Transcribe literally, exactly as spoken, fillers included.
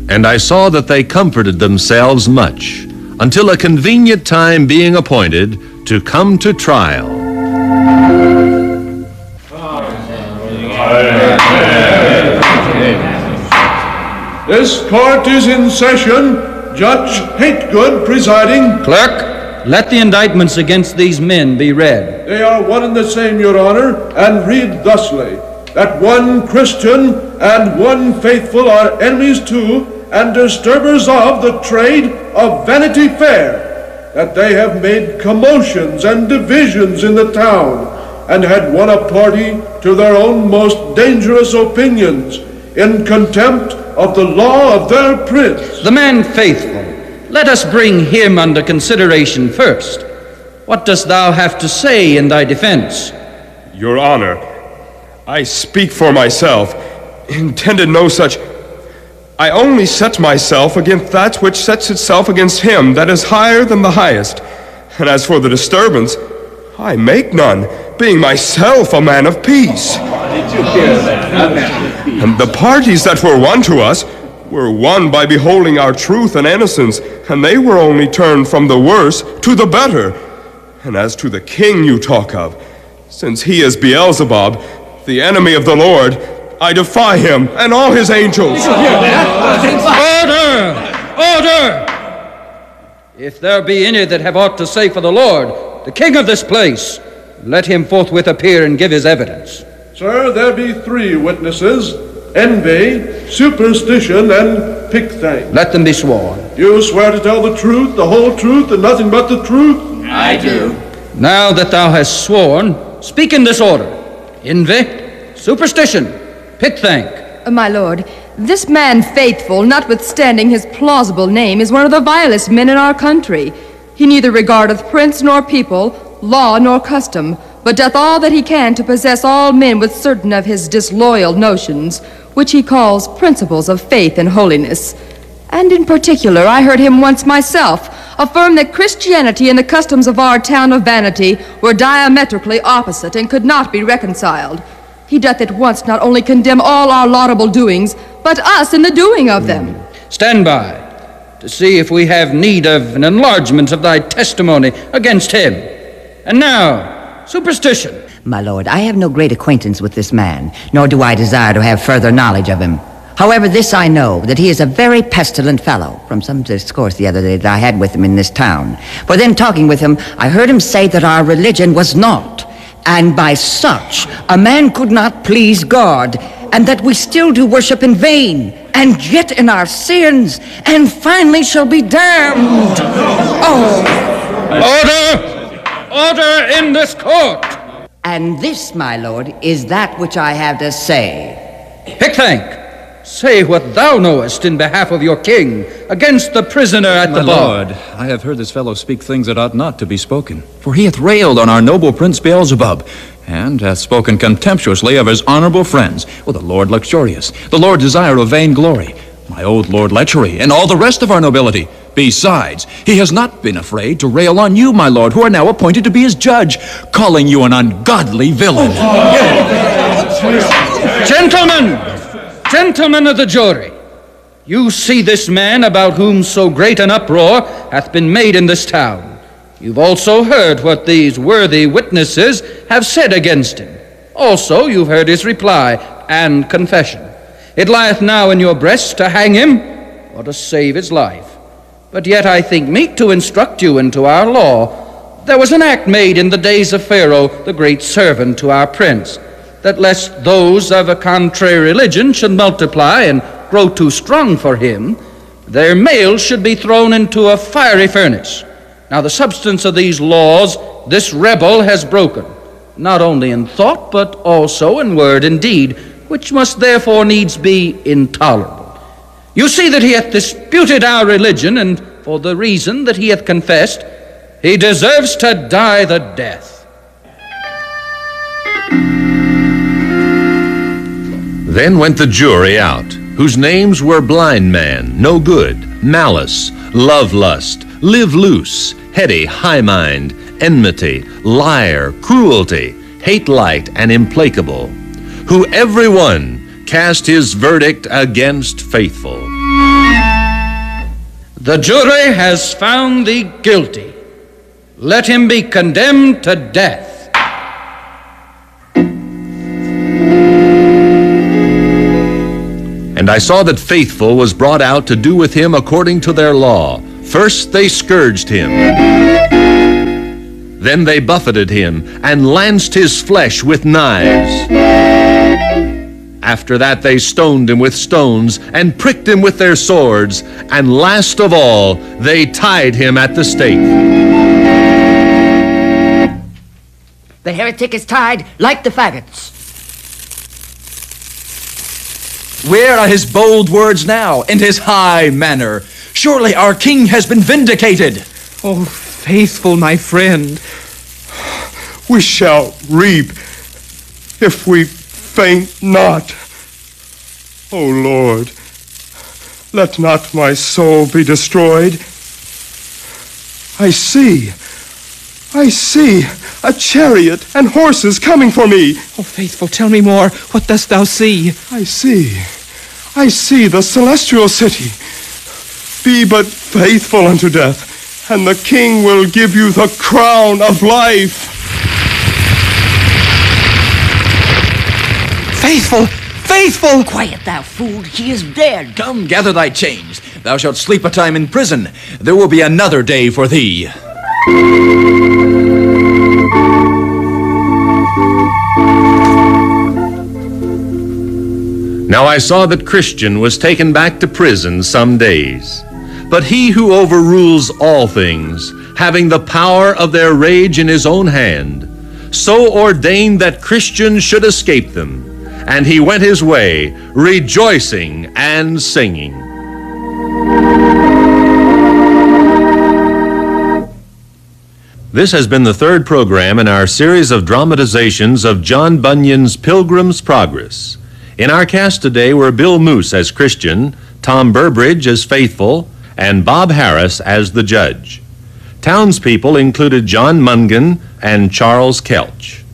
and I saw that they comforted themselves much, until a convenient time being appointed to come to trial. This court is in session. Judge Hategood presiding. Clerk, let the indictments against these men be read. They are one and the same, Your Honor, and read thusly, that one Christian and one faithful are enemies to and disturbers of the trade of Vanity Fair, that they have made commotions and divisions in the town, and had won a party to their own most dangerous opinions, in contempt of the law of their prince. The man faithful, let us bring him under consideration first. What dost thou have to say in thy defense? Your Honor, I speak for myself, intended no such. I only set myself against that which sets itself against him that is higher than the highest. And as for the disturbance, I make none, being myself a man of peace. Did you hear that? And the parties that were won to us were won by beholding our truth and innocence, and they were only turned from the worse to the better. And as to the king you talk of, since he is Beelzebub, the enemy of the Lord, I defy him and all his angels. Order! Order! If there be any that have aught to say for the Lord, the king of this place, let him forthwith appear and give his evidence. Sir, there be three witnesses, Envy, Superstition, and Pickthank. Let them be sworn. You swear to tell the truth, the whole truth, and nothing but the truth? I do. Now that thou hast sworn, speak in this order. Envy, Superstition, Pickthank. Uh, my lord, this man Faithful, notwithstanding his plausible name, is one of the vilest men in our country. He neither regardeth prince nor people, law nor custom, but doth all that he can to possess all men with certain of his disloyal notions, which he calls principles of faith and holiness. And in particular, I heard him once myself affirm that Christianity and the customs of our town of Vanity were diametrically opposite and could not be reconciled. He doth at once not only condemn all our laudable doings, but us in the doing of them. Stand by to see if we have need of an enlargement of thy testimony against him. And now, Superstition. My lord, I have no great acquaintance with this man, nor do I desire to have further knowledge of him. However, this I know, that he is a very pestilent fellow, from some discourse the other day that I had with him in this town. For then talking with him, I heard him say that our religion was naught, and by such a man could not please God, and that we still do worship in vain, and yet in our sins, and finally shall be damned. Oh! Order! Order in this court! And this, my lord, is that which I have to say. Pickthank, say what thou knowest in behalf of your king against the prisoner at my the bar. lord, I have heard this fellow speak things that ought not to be spoken. For he hath railed on our noble Prince Beelzebub, and hath spoken contemptuously of his honorable friends, well, the Lord Luxurious, the Lord Desire of Vain Glory, my old Lord Lechery, and all the rest of our nobility. Besides, he has not been afraid to rail on you, my lord, who are now appointed to be his judge, calling you an ungodly villain. Oh. Gentlemen, gentlemen of the jury, you see this man about whom so great an uproar hath been made in this town. You've also heard what these worthy witnesses have said against him. Also, you've heard his reply and confession. It lieth now in your breast to hang him or to save his life. But yet I think meet to instruct you into our law. There was an act made in the days of Pharaoh, the great servant to our prince, that lest those of a contrary religion should multiply and grow too strong for him, their males should be thrown into a fiery furnace. Now the substance of these laws this rebel has broken, not only in thought, but also in word and deed, which must therefore needs be intolerable. You see that he hath disputed our religion, and for the reason that he hath confessed, he deserves to die the death. Then went the jury out, whose names were Blind Man, No Good, Malice, Love Lust, Live Loose, Heady, High Mind, Enmity, Liar, Cruelty, Hate Light, and Implacable, who every one cast his verdict against Faithful. The jury has found thee guilty. Let him be condemned to death. And I saw that Faithful was brought out to do with him according to their law. First they scourged him. Then they buffeted him and lanced his flesh with knives. After that they stoned him with stones and pricked him with their swords. And last of all, they tied him at the stake. The heretic is tied like the faggots. Where are his bold words now, and his high manner? Surely our king has been vindicated. Oh, Faithful, my friend. We shall reap if we faint not. O Lord, let not my soul be destroyed. I see, I see a chariot and horses coming for me. Oh, Faithful, tell me more. What dost thou see? I see, I see the celestial city. Be but faithful unto death, and the king will give you the crown of life. Faithful! Faithful! Quiet, thou fool. He is dead. Come, gather thy chains. Thou shalt sleep a time in prison. There will be another day for thee. Now I saw that Christian was taken back to prison some days. But he who overrules all things, having the power of their rage in his own hand, so ordained that Christian should escape them. And he went his way, rejoicing and singing. This has been the third program in our series of dramatizations of John Bunyan's Pilgrim's Progress. In our cast today were Bill Moose as Christian, Tom Burbridge as Faithful, and Bob Harris as the judge. Townspeople included John Mungan and Charles Kelch.